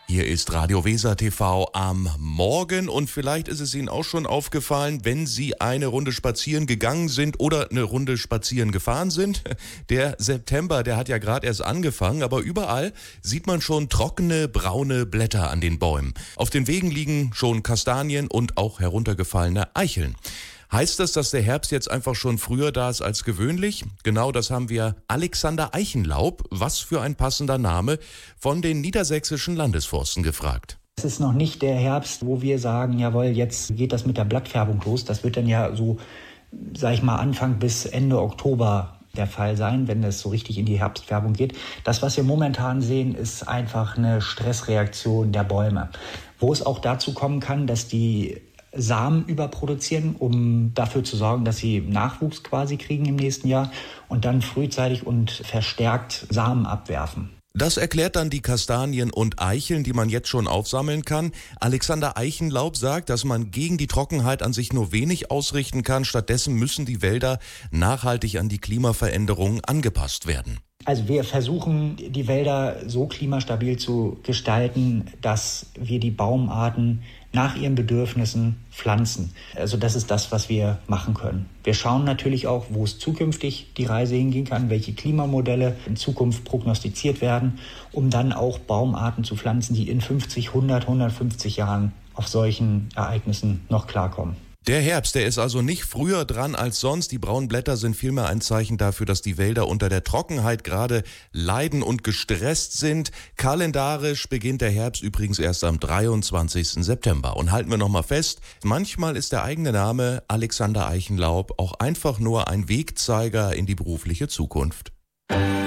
Hier ist Radio Weser TV am Morgen und vielleicht ist es Ihnen auch schon aufgefallen, wenn Sie eine Runde spazieren gegangen sind oder eine Runde spazieren gefahren sind. Der September, der hat ja gerade erst angefangen, aber überall sieht man schon trockene, braune Blätter an den Bäumen. Auf den Wegen liegen schon Kastanien und auch heruntergefallene Eicheln. Heißt das, dass der Herbst jetzt einfach schon früher da ist als gewöhnlich? Genau, das haben wir Alexander Eichenlaub, was für ein passender Name, von den niedersächsischen Landesforsten gefragt. Es ist noch nicht der Herbst, wo wir sagen, jawohl, jetzt geht das mit der Blattfärbung los. Das wird dann ja so, sag ich mal, Anfang bis Ende Oktober der Fall sein, wenn es so richtig in die Herbstfärbung geht. Das, was wir momentan sehen, ist einfach eine Stressreaktion der Bäume, wo es auch dazu kommen kann, dass die Samen überproduzieren, um dafür zu sorgen, dass sie Nachwuchs quasi kriegen im nächsten Jahr und dann frühzeitig und verstärkt Samen abwerfen. Das erklärt dann die Kastanien und Eicheln, die man jetzt schon aufsammeln kann. Alexander Eichenlaub sagt, dass man gegen die Trockenheit an sich nur wenig ausrichten kann. Stattdessen müssen die Wälder nachhaltig an die Klimaveränderungen angepasst werden. Also wir versuchen, die Wälder so klimastabil zu gestalten, dass wir die Baumarten nach ihren Bedürfnissen pflanzen. Also das ist das, was wir machen können. Wir schauen natürlich auch, wo es zukünftig die Reise hingehen kann, welche Klimamodelle in Zukunft prognostiziert werden, um dann auch Baumarten zu pflanzen, die in 50, 100, 150 Jahren auf solchen Ereignissen noch klarkommen. Der Herbst, der ist also nicht früher dran als sonst. Die braunen Blätter sind vielmehr ein Zeichen dafür, dass die Wälder unter der Trockenheit gerade leiden und gestresst sind. Kalendarisch beginnt der Herbst übrigens erst am 23. September. Und halten wir nochmal fest, manchmal ist der eigene Name Alexander Eichenlaub auch einfach nur ein Wegzeiger in die berufliche Zukunft.